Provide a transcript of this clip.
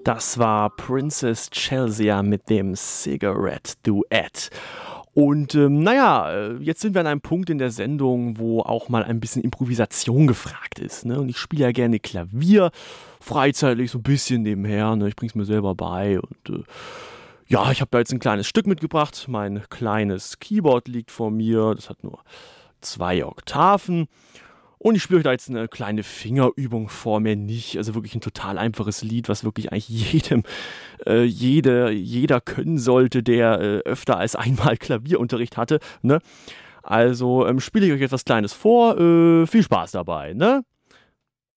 Das war Princess Chelsea mit dem Cigarette Duett. Und jetzt sind wir an einem Punkt in der Sendung, wo auch mal ein bisschen Improvisation gefragt ist. Ne? Und ich spiele ja gerne Klavier, freizeitlich so ein bisschen nebenher. Ne? Ich bring's mir selber bei. Und ich habe da jetzt ein kleines Stück mitgebracht. Mein kleines Keyboard liegt vor mir. Das hat nur 2 Oktaven. Und ich spiele euch da jetzt eine kleine Fingerübung vor, mehr nicht. Also wirklich ein total einfaches Lied, was wirklich eigentlich jeder können sollte, der öfter als einmal Klavierunterricht hatte. Ne? Also spiele ich euch jetzt was Kleines vor. Viel Spaß dabei. Ne?